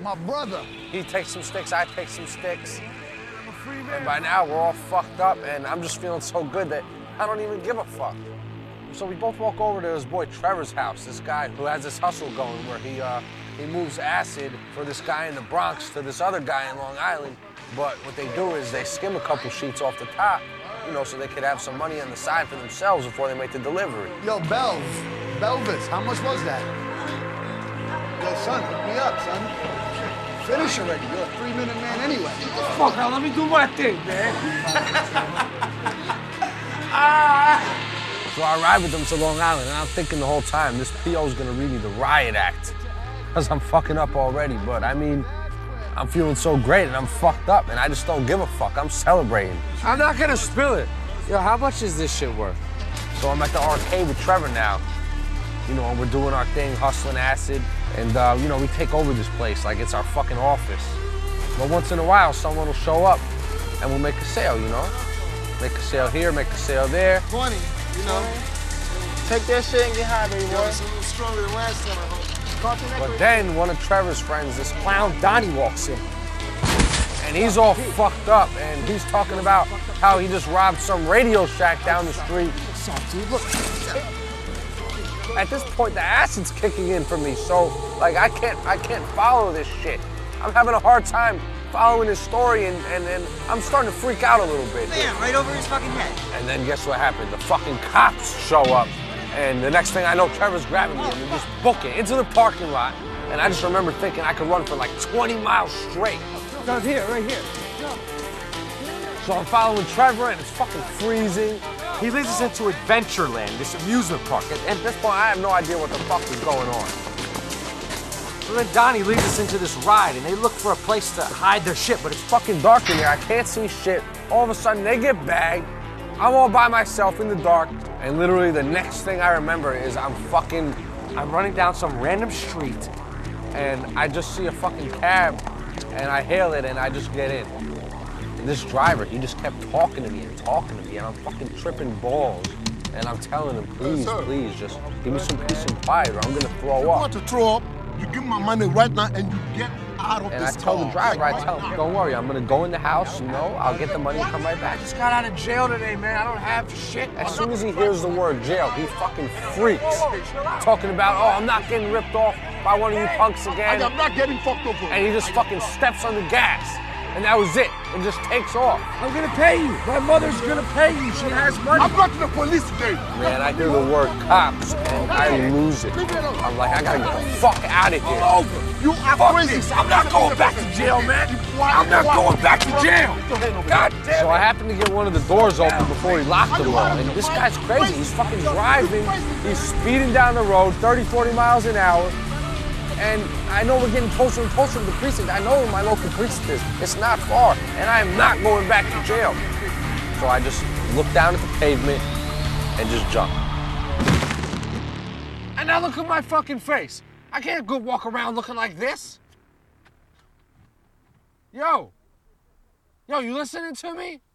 My brother. He takes some sticks, I take some sticks. And by now, we're all fucked up, and I'm just feeling so good that I don't even give a fuck. So we both walk over to his boy Trevor's house, this guy who has this hustle going where he moves acid for this guy in the Bronx to this other guy in Long Island. But what they do is they skim a couple sheets off the top, you know, so they could have some money on the side for themselves before they make the delivery. Yo, Belvis, how much was that? Yo, son, hook me up, son. Finish already. You're a 3-minute man anyway. Fuck out, let me do my thing, man. So I arrive with them to Long Island, and I'm thinking the whole time, this PO's gonna read me the riot act, because I'm fucking up already. But I mean, I'm feeling so great, and I'm fucked up, and I just don't give a fuck. I'm celebrating. I'm not gonna spill it. Yo, how much is this shit worth? So I'm at the arcade with Trevor now. You know, and we're doing our thing, hustling acid, and you know, we take over this place like it's our fucking office. But once in a while, someone will show up, and we'll make a sale, you know? Make a sale here, make a sale there. 20, you know. Take that shit and get high, baby boy. It's a little stronger than last time, I hope. But then one of Trevor's friends, this clown Donnie, walks in. And he's all fucked up, and he's talking about how he just robbed some Radio Shack down the street. What's up, dude? Look. At this point, the acid's kicking in for me, so like I can't follow this shit. I'm having a hard time following his story, and I'm starting to freak out a little bit. Bam, right over his fucking head. And then guess what happened? The fucking cops show up, and the next thing I know, Trevor's grabbing me, and we just book it into the parking lot. And I just remember thinking I could run for like 20 miles straight. Down here, right here. So I'm following Trevor, and it's fucking freezing. He leads us into Adventureland, this amusement park. And at this point, I have no idea what the fuck is going on. So then Donnie leads us into this ride, and they look for a place to hide their shit, but it's Fucking dark in there, I can't see shit. All of a sudden, they get bagged. I'm all by myself in the dark, and literally the next thing I remember is I'm running down some random street, and I just see a fucking cab, and I hail it, and I just get in. And this driver, he just kept talking to me, and I'm fucking tripping balls. And I'm telling him, please, please, just give me some peace and quiet, or I'm gonna throw You up. want to throw up, you give my money right now and you get out of And I this tell the car. driver, I tell him, don't worry, I'm gonna go in the house, you know, I'll get the money and come right back. just got out of jail today, man. I don't have shit. As soon as he hears the word jail, he fucking freaks. Talking about, oh, I'm not getting ripped off by one of you punks I again. am not getting fucked over. And he just fucking steps on the gas. And that was it. And just takes off. I'm gonna pay you. My mother's gonna pay you. She has money. I'm going to the police today. Man, I hear the word cops and I lose it. I'm like, I gotta get the fuck out of here. You are crazy. I'm not going back to jail, man. I'm not going back to jail. God damn So I happened to get one of the doors open before he locked them all. And this guy's crazy. He's fucking driving. He's speeding down the road, 30, 40 miles an hour. And I know we're getting closer and closer to the precinct. I know where my local precinct is. It's not far. And I am not going back to jail. So I just look down at the pavement and just jump. And now look at my fucking face. I can't go walk around looking like this. Yo, you listening to me?